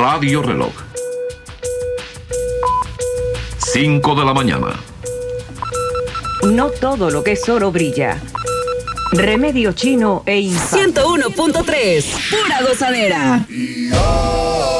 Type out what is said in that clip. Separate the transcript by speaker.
Speaker 1: Radio Reloj. 5 de la mañana.
Speaker 2: No todo lo que es oro brilla. Remedio Chino e Infante.
Speaker 3: 101.3, pura gozadera.